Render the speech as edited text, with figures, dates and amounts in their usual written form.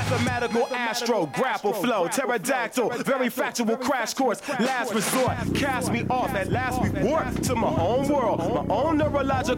Mathematical astro, grapple flow, pterodactyl, very factual crash course, last resort. Cast me off at last resort to my own world, my own neurological